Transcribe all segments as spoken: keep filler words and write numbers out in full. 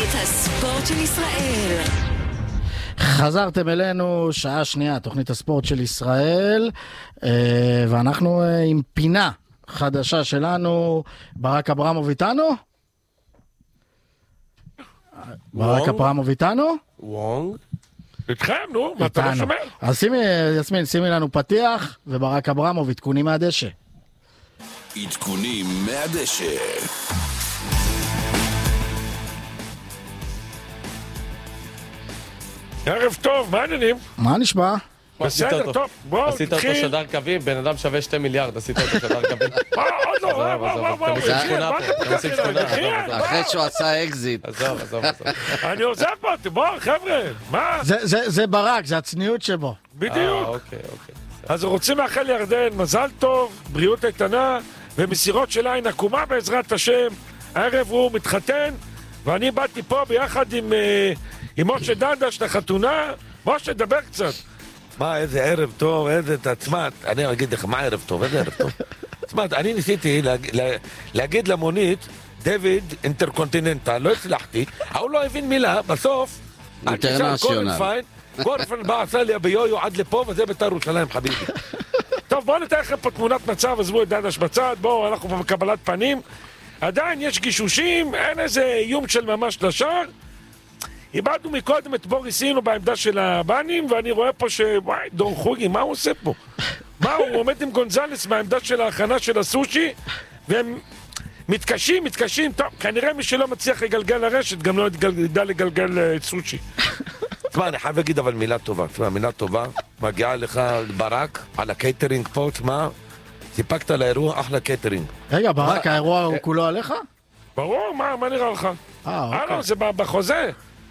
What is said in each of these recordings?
תוכנית הספורט של ישראל. חזרתם אלינו, שעה שנייה, תוכנית הספורט של ישראל, ואנחנו עם פינה חדשה שלנו. ברק אברמוב איתנו? ברק אברמוב איתנו? וונג? איתכם, נו, מה אתה לא שומע? אז שימי, יסמין, שימי לנו פתיח, וברק אברמוב, עדכונים מהדשא. עדכונים מהדשא. ערב טוב, מה העניינים? מה נשמע? בסדר, טוב, בואו, עשית אותו שדר קווים, בן אדם שווה שתי מיליארד, עשית אותו שדר קווים. מה, עוד לא, וואו, וואו, וואו, אתם עושים שכונה פה, אתם עושים שכונה. אחרי שהוא עשה אקזיט. עזוב, עזוב, עזוב. אני עוזב פה, בואו, חבר'ה, מה? זה ברק, זה הצניעות שבו. בדיוק. אוקיי, אוקיי. אז רוצים לאחל ירדן מזל טוב, בריאות איתנה, ומסירות של עין עקומה בעזרת השם. הערב הוא מתחתן, ואני באתי פה ביחד עם עם משה דדש לחתונה. משה, דבר קצת. מה, איזה ערב טוב, איזה תצמת, אני אגיד לך, מה ערב טוב, איזה ערב טוב. תצמת, אני ניסיתי להג, לה, להגיד למונית, דויד אינטרקונטיננטל, לא הצלחתי, אבל לא הבין מילה, בסוף, אינטרנשיונל. גורפן בא, עשה לי ביו-יו עד לפה, וזה בית"ר ירושלים, חביבי. טוב, בואו נתן לכם פה תמונת מצב, עזבו את דדש בצד, בואו, אנחנו פה בקבלת פנים. עדיין יש גישושים, אין איזה איום של ממש לשער. איבדנו מקודם את בוריס אינו בעמדה של הבנים, ואני רואה פה ש... וואי, דור חוגי, מה הוא עושה פה? מה, הוא עומד עם גונזלס בעמדה של ההכנה של הסושי, והם מתקשים, מתקשים, טוב, כנראה מי שלא מצליח לגלגל לרשת, גם לא ידע לגלגל סושי. תשמע, אני חייב להגיד אבל מילה טובה, תשמע, מילה טובה, מגיעה לך ברק, על הקייטרינג פה, תשמע, סיפקת לאירוע אחלה קייטרינג. רגע, ברק, האירוע הוא כולו עליך? ברור, מה, מה נראה לך? אה, אה, אוקיי. לא, זה בחוזה.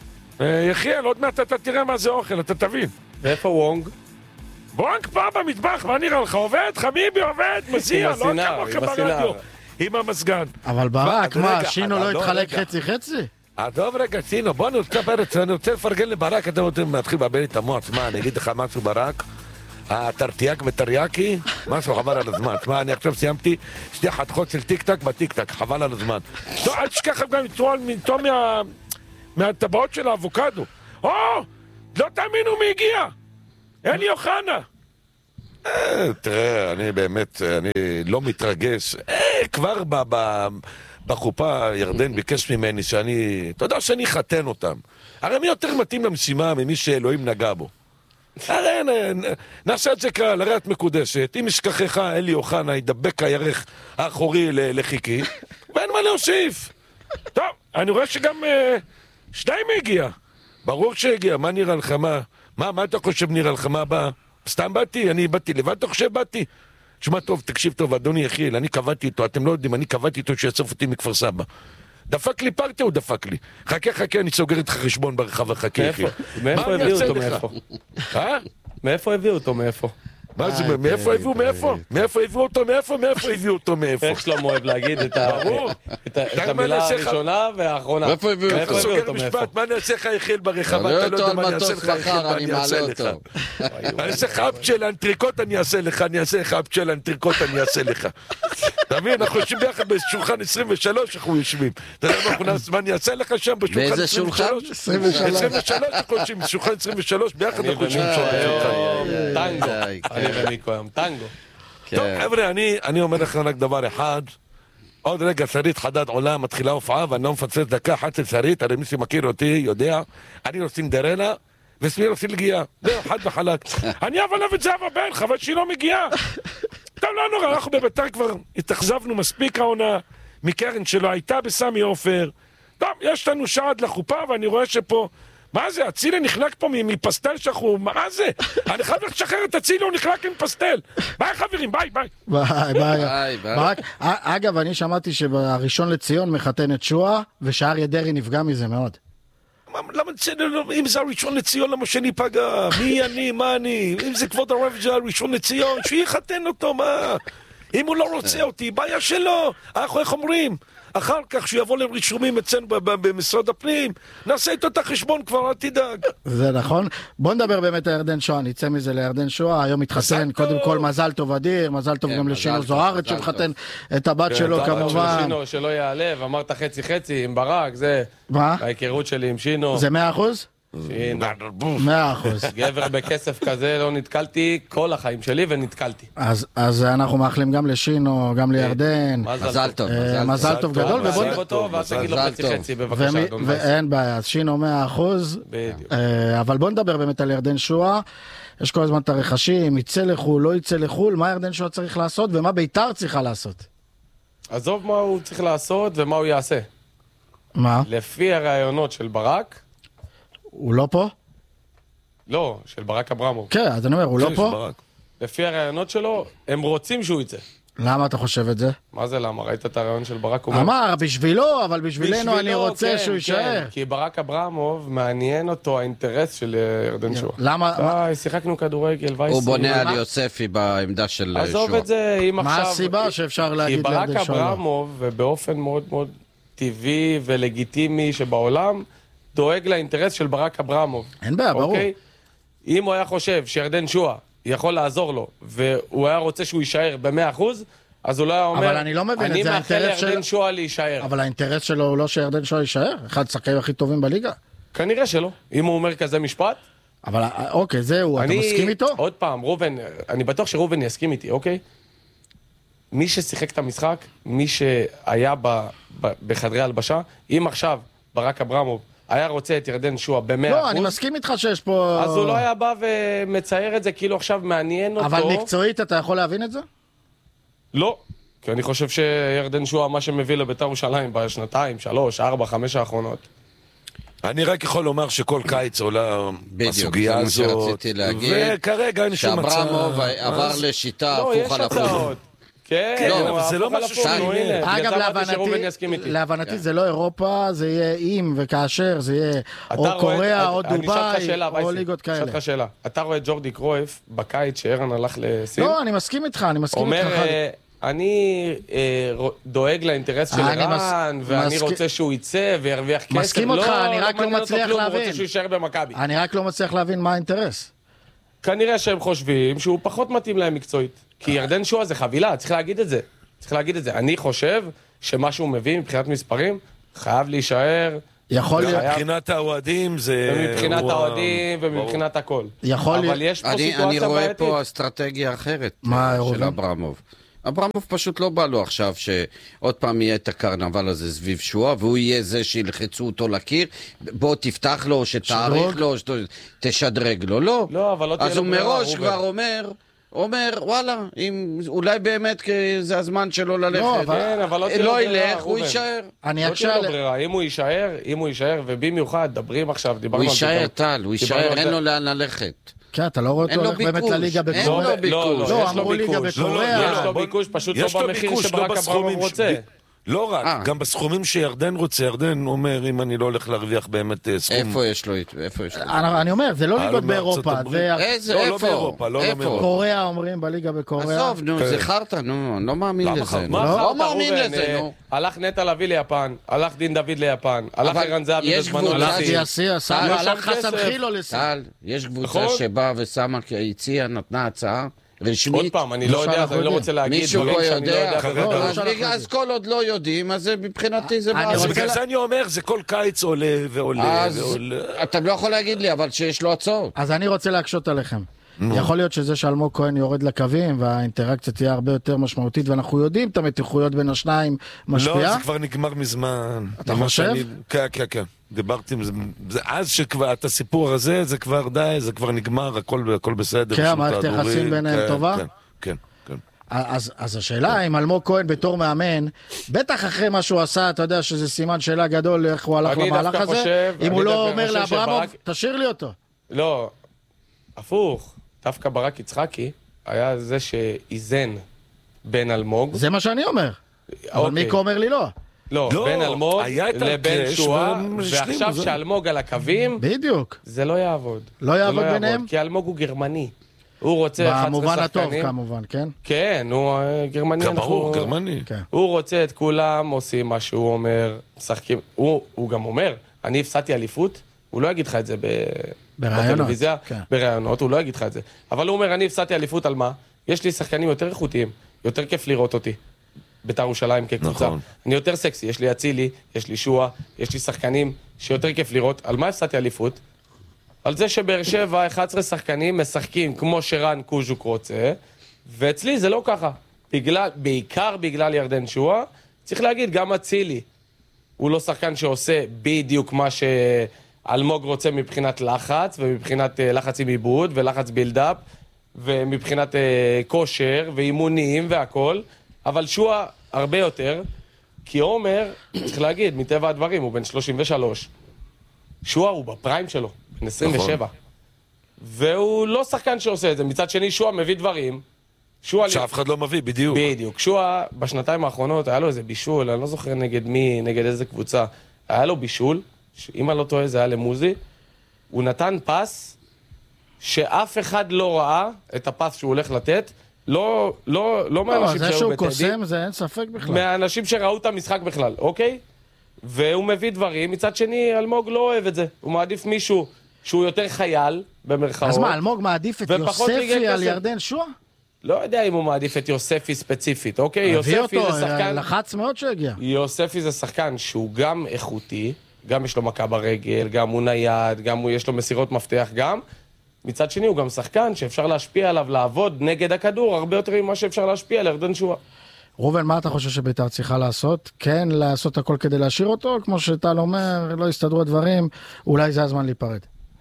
יחיאל, עוד מעט אתה תראה מה זה אוכל, אתה תבין. ואיפה וונג? וונג פה במטבח, מה נראה לך? עובד? חביבי עובד, מזיע, לא כמוך ברדיו. עם המסגן. אבל ברק, מה, שינו לא התחלק חצי-חצי? עזוב רגע, שינו, בוא נרצה פרץ, אני רוצה לפרגן לברק, אתם רוצים להתחיל לבלבל את המוח, מה, אני אגיד לך משהו ברק? התרטיאק וטריאקי, משהו חבל על הזמן. תשמע, אני עכשיו סיימתי שתי חתכות של טיק טק בטיק טק, חבל על הזמן. לא, אל תשכח גם לטעום מה... מהטבעות של האבוקדו. או, לא תאמינו מי הגיע. אלי אוחנה. תראה, אני באמת, אני לא מתרגש. כבר בחופה ירדן ביקש ממני שאני, אתה יודע שאני חתן אותם. הרי מי יותר מתאים למשימה ממי שאלוהים נגע בו. הרי נעשה את זה קל, הרי את מקודשת. אם ישכחך אלי אוחנה ידבק הירך האחורי לחיקי, ואין מה להוסיף. טוב, אני רואה שגם... שניים הגיע. ברור שהגיע. מה נראה לך? מה? מה, מה אתה חושב נראה לך? מה בא? סתם באתי? אני באתי לבד, אתה חושב באתי? שמע טוב, תקשיב טוב, אדוני יחיאל, אני קבעתי איתו, אתם לא יודעים, אני קבעתי איתו שיאסוף אותי מכפר סבא. דפק לי פרטי, הוא דפק לי. חכה, חכה, אני סוגר איתך חשבון ברחב, חכה יחיאל. מאיפה הביאו אותו מאיפה? אה? מאיפה הביאו אותו מאיפה? מה זה, מאיפה הביאו מאיפה? מאיפה הביאו אותו מאיפה? מאיפה הביאו אותו מאיפה? איך שלמה אוהב להגיד את המילה הראשונה והאחרונה? מאיפה הביאו אותו? אתה סוגר משפט, מה אני אעשה לך יחיאל ברחבה? אתה לא יודע מה אני אעשה לך יחיאל, מה אני אעשה לך? אני אעשה לך אפצ'ל אנטריקוט, אני אעשה לך, אני אעשה לך אפצ'ל אנטריקוט, אני אעשה לך. אתה מבין, אנחנו יושבים ביחד בשולחן עשרים ושלוש, אנחנו יושבים. אתה יודע מה אני אעשה לך שם בשולחן עשרים ושלוש? עשרים ושלוש אנחנו יושבים, בשולחן עשרים ושלוש, ביחד אנחנו יושבים שם. טנגו, אני ומיקו היום, טנגו. טוב, חבר'ה, אני אומר לכם רק דבר אחד. עוד רגע שרית חדד עולה, מתחילה הופעה, ואני לא מפצץ דקה אחת של שרית, הרי מי שמכיר אותי יודע, אני לא סינדרלה, וסמיר עושים לגיעה. זה חד וחלק. אני אבל אוהב את זהבה בן, חבל שהיא לא מגיעה. טוב, לא נורא, אנחנו בביתר כבר התאכזבנו מספיק העונה, מקרן שלו הייתה בסמי עופר. טוב, יש לנו שעה עד לחופה, ואני רואה שפה... מה זה? הצילה נחלק פה מפסטל שחור, מה זה? אני חייב לשחרר את הצילה, הוא נחלק עם פסטל. ביי חברים, ביי, ביי. ביי, ביי. ברק, אגב, אני שמעתי שהראשון לציון מחתן את שואה, ושער ידרי נפגע מזה מאוד. למה, אם זה הראשון לציון, למה שאני פגע? מי אני, מה אני? אם זה כבוד הרב זה הראשון לציון, שיחתן אותו, מה? אם הוא לא רוצה אותי, בעיה שלו. אנחנו איך אומרים? אחר כך שהוא יבוא לרישומים אצלנו במשרד הפנים, נעשה איתו את החשבון כבר, אל תדאג. זה נכון. בוא נדבר באמת על ירדן שואה, ניצא מזה לירדן שואה, היום מתחתן, קודם כל מזל טוב אדיר, מזל טוב גם לשינו זוארץ שמחתן את הבת שלו כמובן. שינו שלא יעלב, אמרת חצי חצי עם ברק, זה... מה? ההיכרות שלי עם שינו. זה מאה אחוז? מאה אחוז. גבר בכסף כזה לא נתקלתי כל החיים שלי ונתקלתי. אז אנחנו מאחלים גם לשינו, גם לירדן. מזל טוב. מזל טוב גדול. ובוא אותו, ואז תגיד לו חצי חצי בבקשה. ואין בעיה, אז שינו מאה אחוז. אבל בוא נדבר באמת על ירדן שואה. יש כל הזמן את הרכשים, יצא לחול, לא יצא לחול, מה ירדן שואה צריך לעשות ומה ביתר צריכה לעשות? עזוב מה הוא צריך לעשות ומה הוא יעשה. מה? לפי הרעיונות של ברק, הוא לא פה? לא, של ברק אברמוב. כן, אז אני אומר, הוא לא פה? לפי הרעיונות שלו, הם רוצים שהוא יצא. למה אתה חושב את זה? מה זה למה? ראית את הרעיון של ברק? אמר, בשבילו, אבל בשבילנו אני רוצה שהוא יישאר. כי ברק אברמוב מעניין אותו האינטרס של ירדן שואה. למה? די, שיחקנו כדורגל, וייסי. הוא בונה על יוספי בעמדה של שואה. עזוב את זה, אם עכשיו... מה הסיבה שאפשר להגיד לירדן שואה? כי ברק אברמוב, ובאופן מאוד מאוד טבעי ולגיטימי שבעולם, דואג לאינטרס של ברק אברמוב. אין בעיה, ברור. אם הוא היה חושב שירדן שואה יכול לעזור לו, והוא היה רוצה שהוא יישאר ב-מאה אחוז, אז הוא לא היה אומר, אבל אני לא מבין, אני מאחל לירדן שואה להישאר. אבל האינטרס שלו הוא לא שירדן שואה יישאר? אחד השחקנים הכי טובים בליגה? כנראה שלא. אם הוא אומר כזה משפט. אבל אוקיי, זהו, אתה מסכים איתו? עוד פעם, רובן, אני בטוח שרובן יסכים איתי, אוקיי? מי ששיחק את המשחק, מי שהיה בחדרי הלבשה, אם עכשיו ברק אברמוב היה רוצה את ירדן שואה במאה אחוז. לא, אני מסכים איתך שיש פה... אז הוא לא היה בא ומצייר את זה כאילו עכשיו מעניין אותו. אבל מקצועית אתה יכול להבין את זה? לא, כי אני חושב שירדן שואה מה שמביא לבית"ר ירושלים בשנתיים, שלוש, ארבע, חמש האחרונות. אני רק יכול לומר שכל קיץ עולה בסוגיה הזאת. בדיוק, זה מה שרציתי להגיד. וכרגע אין שום מצב. שאברמוב עבר לשיטה הפוכה לפוך. כן, אבל זה לא משהו שאני... אגב, להבנתי זה לא אירופה, זה יהיה אם וכאשר, זה יהיה או קוריאה או דובאי, או ליגות כאלה. אני אשאל לך שאלה, אתה רואה ג'ורדי קרויף בקיץ שאירן הלך לסין? לא, אני מסכים איתך, אני מסכים איתך. אומר, אני דואג לאינטרס של אירן, ואני רוצה שהוא יצא וירוויח כסף. מסכים אותך, אני רק לא מצליח להבין. הוא רוצה שהוא יישאר במכבי. אני רק לא מצליח להבין מה האינטרס. כנראה שהם חושבים שהוא פחות מתאים להם מקצועית. כי ירדן שואה זה חבילה, צריך להגיד את זה. צריך להגיד את זה. אני חושב שמה שהוא מביא מבחינת מספרים, חייב להישאר. יכול להיות. מבחינת האוהדים זה... ומבחינת האוהדים ומבחינת הכל. יכול להיות. אבל יש פה סיטואציה בעייתית. אני רואה פה אסטרטגיה אחרת של אברמוב. אברמוב פשוט לא בא לו עכשיו שעוד פעם יהיה את הקרנבל הזה סביב שואה, והוא יהיה זה שילחצו אותו לקיר, בוא תפתח לו, שתאריך לו, תשדרג לו, לא. לא, אבל לא תהיה אז הוא מראש כבר אומר, אומר, וואלה, אם, אולי באמת זה הזמן שלו ללכת. לא, אבל, כן, אבל לא, לא ילך, הוא יישאר. אני לא תהיה לו ברירה, אם הוא יישאר, אם הוא יישאר, ובמיוחד, דברים עכשיו, דיברנו על... הוא יישאר טל, הוא יישאר, אין לו לאן ללכת. כן, אתה לא רואה אותו הולך באמת לליגה בקוריאה. אין לו ביקוש. לא, אמרו ליגה בקוריאה. יש לו ביקוש, פשוט לא במחיר שברק אברמוב רוצה. לא רק, גם בסכומים שירדן רוצה, ירדן אומר, אם אני לא הולך להרוויח באמת סכום... איפה יש לו? איפה יש לו? אני אומר, זה לא ליגות באירופה. איזה, איפה? איפה? קוריאה אומרים בליגה בקוריאה. עזוב, נו, זכרת, נו, אני לא מאמין לזה. לא מאמין לזה, נו. הלך נטע לביא ליפן, הלך דין דוד ליפן, הלך ערן זהבי בזמנו לסין. הלך חסן חילו לסין. טל, יש קבוצה שבאה ושמה הציעה, נתנה הצעה. רשמית. עוד פעם, אני לא יודע, אז אני לא רוצה להגיד. מישהו פה יודע. אז כל עוד לא יודעים, אז מבחינתי זה בעיה. בגלל זה אני אומר, זה כל קיץ עולה ועולה. אתה לא יכול להגיד לי, אבל שיש לו הצעות. אז אני רוצה להקשות עליכם. יכול להיות שזה שאלמוג כהן יורד לקווים, והאינטראקציה תהיה הרבה יותר משמעותית, ואנחנו יודעים את המתיחויות בין השניים משפיעה. לא, זה כבר נגמר מזמן. אתה חושב? כן, כן, כן. דיברתי, אז שכבר, את הסיפור הזה, זה כבר די, זה כבר נגמר, הכל בסדר. כן, המערכת יחסים ביניהם טובה? כן, כן. אז השאלה, אם אלמוג כהן בתור מאמן, בטח אחרי מה שהוא עשה, אתה יודע שזה סימן שאלה גדול, איך הוא הלך למהלך הזה, אם הוא לא אומר לאברמוב, תשאיר לי אותו. לא, הפוך, דווקא ברק יצחקי היה זה שאיזן בין אלמוג. זה מה שאני אומר. אבל מיקו אומר לי לא. לא, בין אלמוג לבין שואה, ועכשיו שאלמוג על הקווים, בדיוק. זה לא יעבוד. לא יעבוד ביניהם? כי אלמוג הוא גרמני. הוא רוצה אחת עשרה שחקנים. במובן הטוב כמובן, כן? כן, הוא גרמני. גם ברור, גרמני. הוא רוצה את כולם, עושים מה שהוא אומר, משחקים. הוא גם אומר, אני הפסדתי אליפות, הוא לא יגיד לך את זה בטלוויזיה, ברעיונות, הוא לא יגיד לך את זה. אבל הוא אומר, אני הפסדתי אליפות על מה? יש לי שחקנים יותר איכותיים, יותר כיף לראות אותי. בית"ר ירושלים כקבוצה. נכון. אני יותר סקסי, יש לי אצילי, יש לי שואה, יש לי שחקנים שיותר כיף לראות. על מה הפסדתי אליפות? על זה שבאר שבע, אחד עשר שחקנים משחקים כמו שרן קוז'וק רוצה, ואצלי זה לא ככה. בגלל, בעיקר בגלל ירדן שואה, צריך להגיד, גם אצילי, הוא לא שחקן שעושה בדיוק מה שאלמוג רוצה מבחינת לחץ, ומבחינת לחץ עם עיבוד, ולחץ בילדאפ, ומבחינת כושר, ואימונים והכל, אבל שואה הרבה יותר, כי עומר, צריך להגיד, מטבע הדברים, הוא בן שלושים ושלוש. שואה הוא בפריים שלו, בן עשרים ושבע. והוא לא שחקן שעושה את זה. מצד שני, שואה מביא דברים. שאף אחד לא מביא, בדיוק. בדיוק. שואה, בשנתיים האחרונות, היה לו איזה בישול, אני לא זוכר נגד מי, נגד איזה קבוצה. היה לו בישול, שאם אני לא טועה, זה היה למוזי. הוא נתן פס, שאף אחד לא ראה את הפס שהוא הולך לתת, לא, לא, לא מהאנשים שהיו בטדי. זה שהוא קוסם, זה אין ספק בכלל. מהאנשים שראו את המשחק בכלל, אוקיי? והוא מביא דברים, מצד שני, אלמוג לא אוהב את זה. הוא מעדיף מישהו שהוא יותר חייל, במרכאות. אז מה, אלמוג מעדיף את יוספי על ירדן שואה? לא יודע אם הוא מעדיף את יוספי ספציפית, אוקיי? יוספי זה שחקן... לחץ מאוד שהגיע. יוספי זה שחקן שהוא גם איכותי, גם יש לו מכה ברגל, גם הוא נייד, גם הוא יש לו מסירות מפתח גם. מצד שני הוא גם שחקן שאפשר להשפיע עליו, לעבוד נגד הכדור, הרבה יותר ממה שאפשר להשפיע על ירדן שואה. רובן, מה אתה חושב שבית"ר צריכה לעשות? כן, לעשות הכל כדי להשאיר אותו? כמו שטל אומר, לא יסתדרו הדברים, אולי זה הזמן להיפרד.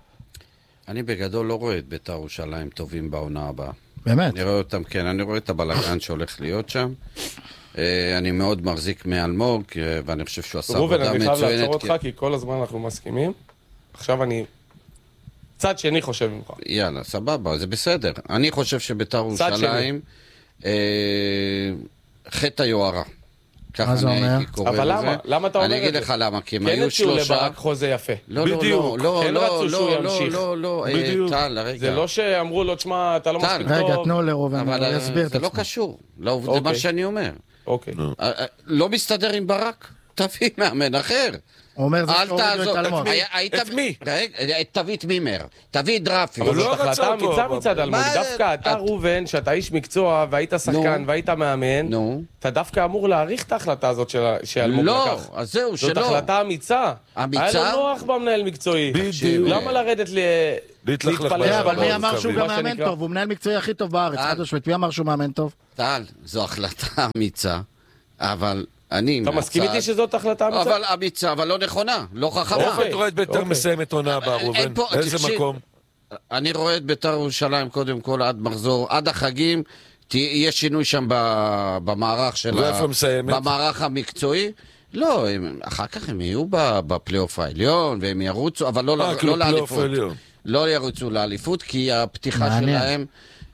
אני בגדול לא רואה את בית"ר ירושלים טובים בעונה הבאה. באמת? אני רואה אותם, כן, אני רואה את הבלגן שהולך להיות שם. אני מאוד מחזיק מאלמוג, ואני חושב שהוא עשה עבודה מצוינת. רובן, אני חייב לעצור אותך, כי כל הזמן אנחנו מסכימים. עכשיו אני... צד שני חושב ממך. יאללה, סבבה, זה בסדר. אני חושב שבית"ר ירושלים... חטא היוהרה. מה זה אומר? אבל למה? למה אתה אומר את זה? אני אגיד לך למה, כי הם היו שלושה... כן הציעו לברק חוזה יפה. לא, לא, לא, לא, כן רצו שהוא ימשיך. לא, לא, לא, טל, רגע. זה לא שאמרו לו, תשמע, אתה לא מספיק טוב. רגע, תנו לרובן, אני אסביר את זה. זה לא קשור, זה מה שאני אומר. אוקיי. לא מסתדר עם ברק? תביא מאמן אחר. הוא אומר, זה שהורידו את אלמוג. את מי? תביא את מימר, תביא את דרפי. אבל זאת החלטה אמיצה מצד אלמוג. דווקא אתה ראובן, שאתה איש מקצוע והיית שחקן והיית מאמן, אתה דווקא אמור להעריך את ההחלטה הזאת שאלמוג לקח. לא, אז זהו, שלא. זאת החלטה אמיצה. היה לו נוח במנהל מקצועי. למה לרדת להתפלל? אבל מי אמר שהוא גם מאמן טוב? הוא מנהל מקצועי הכי טוב בארץ. מי אמר שהוא מאמן טוב? טל, זו החלטה אמיצה, אבל... אתה מסכים איתי שזאת החלטה אמיצה? אבל אמיצה, אבל לא נכונה, לא חכמה. איפה אתה רואה את בית"ר מסיימת עונה הבאה, ראובן? איזה מקום? אני רואה את בית"ר ירושלים קודם כל עד מחזור, עד החגים, יש שינוי שם במערך של... ואיפה מסיימת? במערך המקצועי. לא, אחר כך הם יהיו בפלייאוף העליון, והם ירוצו, אבל לא לאליפות. לא ירוצו לאליפות, כי הפתיחה שלהם...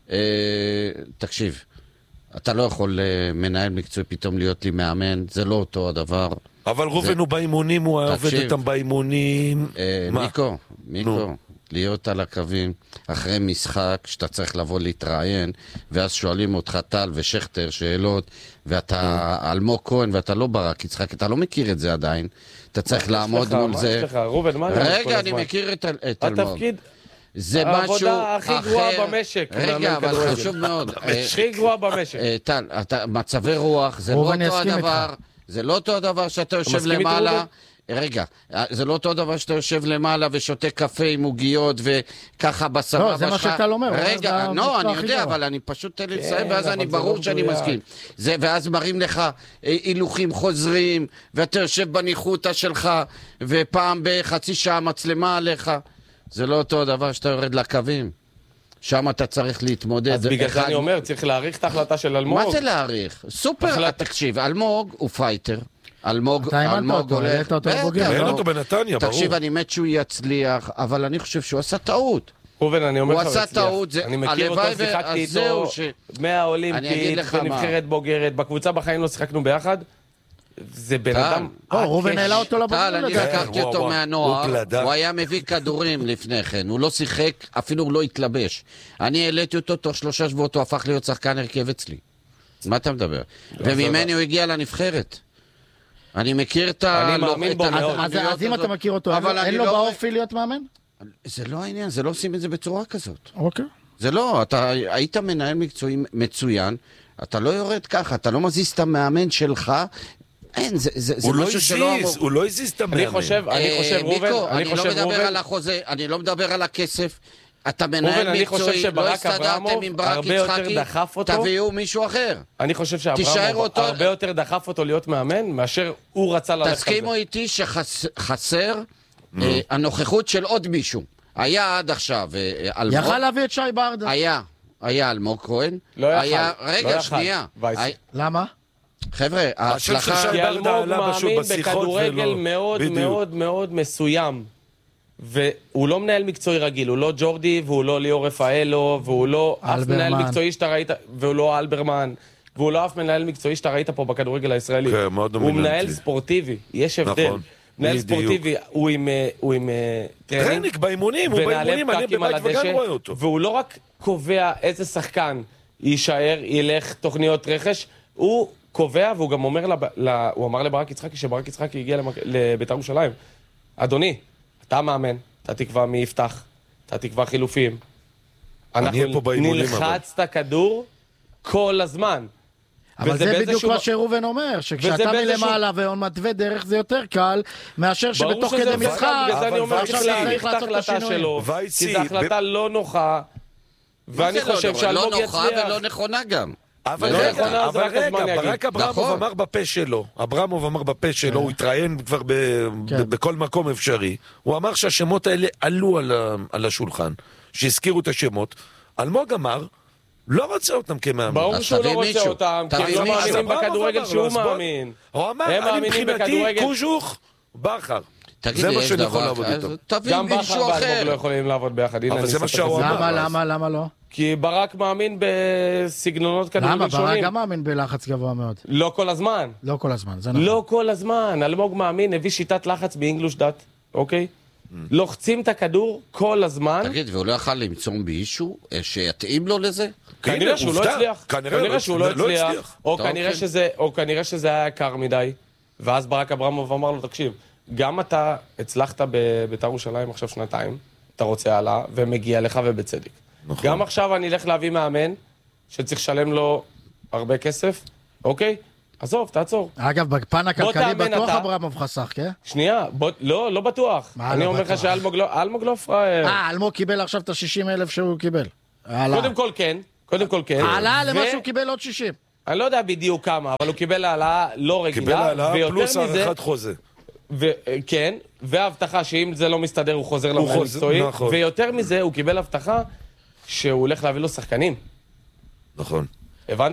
תקשיב. אתה לא יכול מנהל מקצועי פתאום להיות לי מאמן, זה לא אותו הדבר. אבל ראובן הוא באימונים, הוא עובד איתם באימונים. מיקו, מיקו, להיות על הקווים אחרי משחק שאתה צריך לבוא להתראיין, ואז שואלים אותך טל ושכתר שאלות, ואתה אלמוג כהן ואתה לא ברק יצחק, אתה לא מכיר את זה עדיין, אתה צריך לעמוד מול זה. רגע, אני מכיר את אלמוג. התפקיד... זה משהו אחר. העבודה הכי גרועה במשק. רגע, אבל חשוב מאוד. הכי גרועה במשק. טל, מצבי רוח, זה לא אותו הדבר. זה לא אותו הדבר שאתה יושב למעלה. רגע, זה לא אותו דבר שאתה יושב למעלה ושותה קפה עם עוגיות וככה בסבבה שלך. לא, זה מה שאתה לא אומר. רגע, לא, אני יודע, אבל אני פשוט תן לי לסיים, ואז אני ברור שאני מסכים. ואז מראים לך הילוכים חוזרים, ואתה יושב בניחותא שלך, ופעם בחצי שעה מצלמה עליך. זה לא אותו דבר שאתה יורד לקווים. שם אתה צריך להתמודד. אז בגלל זה אני אומר, צריך להעריך את ההחלטה של אלמוג. מה זה להעריך? סופר, תקשיב, אלמוג הוא פייטר. אלמוג, אלמוג הולך... אין אותו בנתניה, ברור. תקשיב, אני מת שהוא יצליח, אבל אני חושב שהוא עשה טעות. ראובן, אני אומר לך, הוא עשה טעות, אני מכיר אותו, שיחקתי איתו מהאולימפית, בנבחרת בוגרת, בקבוצה בחיים לא שיחקנו ביחד. זה בן אדם... או, רובן העלה אותו לבוגרים. טל, אני לקחתי אותו מהנוער, הוא היה מביא כדורים לפני כן, הוא לא שיחק, אפילו הוא לא התלבש. אני העליתי אותו תוך שלושה שבועות, הוא הפך להיות שחקן הרכב אצלי. מה אתה מדבר? וממני הוא הגיע לנבחרת. אני מכיר את ה... אני מאמין בו מאוד. אז אם אתה מכיר אותו, אין לו באופי להיות מאמן? זה לא העניין, זה לא עושים את זה בצורה כזאת. אוקיי. זה לא, אתה היית מנהל מקצועי מצוין, אתה לא יורד ככה, אתה לא מזיז את המאמן שלך, אין, זה, זה, זה הוא לא משהו שלא... הזיז, הוא לא הזיז את המאמן. אני חושב, אני חושב, רובן, אני לא מדבר על החוזה, אני לא מדבר על הכסף, אתה מנהל מקצועי, לא הסתדרתם עם ברק יצחקי, תביאו מישהו אחר. אני חושב שאברמוב הרבה יותר דחף אותו להיות מאמן, מאשר הוא רצה ללכת על זה. תסכימו איתי שחסר הנוכחות של עוד מישהו. היה עד עכשיו אלמוג. יכל להביא את שי ברדה. היה, היה אלמוג כהן. לא יכל. רגע, שנייה. למה? חבר'ה, ההצלחה... כי אלמוג מאמין בכדורגל מאוד מאוד מאוד מסוים. והוא לא מנהל מקצועי רגיל, הוא לא ג'ורדי, והוא לא ליאור רפאלו, והוא לא אף מנהל מקצועי שאתה ראית, והוא לא אלברמן, והוא לא אף מנהל מקצועי שאתה ראית פה בכדורגל הישראלי. הוא מנהל ספורטיבי, יש הבדל. מנהל ספורטיבי, הוא עם טרניק באימונים, הוא באימונים, אני בבית וגם רואה אותו. והוא לא רק קובע איזה שחקן יישאר, ילך תוכניות רכש, הוא קובע, והוא גם אומר, הוא אמר לברק יצחקי, שברק יצחקי הגיע לבית"ר ירושלים. אדוני, אתה מאמן, אתה תקבע מי יפתח, אתה תקבע חילופים. אנחנו נלחץ את הכדור כל הזמן. אבל זה בדיוק מה שראובן אומר, שכשאתה מלמעלה ומתווה דרך זה יותר קל, מאשר שבתוך כדי משחק, וזה אומר שצריך לעשות את ההחלטה שלו, כי זו החלטה לא נוחה, ואני חושב שאלמוג יצליח. לא נוחה ולא נכונה גם. אבל רגע, אבל רגע, ברק אברמוב אמר בפה שלו, אברמוב אמר בפה שלו, הוא התראיין כבר בכל מקום אפשרי, הוא אמר שהשמות האלה עלו על השולחן, שהזכירו את השמות, אלמוג אמר, לא רוצה אותם כמאמין. ברור שהוא לא רוצה אותם, כי הם לא מאמינים בכדורגל שהוא מאמין. הוא אמר, אני מבחינתי קוז'וך, בכר. זה מה שאני יכול לעבוד איתו. גם בכר ואלמוג לא יכולים לעבוד ביחד. אבל זה מה שהוא אמר. למה, למה, למה לא? כי ברק מאמין בסגנונות כדורגל שונים. למה? ברק גם מאמין בלחץ גבוה מאוד. לא כל הזמן. לא כל הזמן, זה נכון. לא כל הזמן. אלמוג מאמין, הביא שיטת לחץ באנגלוש דת, אוקיי? לוחצים את הכדור כל הזמן. תגיד, והוא לא יכל למצוא מישהו שיתאים לו לזה? כנראה שהוא לא הצליח. כנראה שהוא לא הצליח. או כנראה שזה היה יקר מדי. ואז ברק אברמוב אמר לו, תקשיב, גם אתה הצלחת בבית"ר ירושלים עכשיו שנתיים, אתה רוצה הלאה, ומגיע לך ובצדק. גם עכשיו אני אלך להביא מאמן, שצריך לשלם לו הרבה כסף, אוקיי? עזוב, תעצור. אגב, בפן הכלכלי בטוח אברמוב חסך, כן? שנייה, לא, לא בטוח. אני אומר לך שאלמוג לא פראייר. אה, אלמוג קיבל עכשיו את ה-שישים אלף שהוא קיבל. קודם כל כן, קודם כל כן. העלה למה שהוא קיבל עוד שישים. אני לא יודע בדיוק כמה, אבל הוא קיבל העלאה לא רגילה. קיבל העלאה פלוס הערכת חוזה. כן, והבטחה שאם זה לא מסתדר הוא חוזר למנהל מקצועי. ויותר מזה, הוא קיבל הבטחה שהוא הולך להביא לו שחקנים. נכון. הבנת?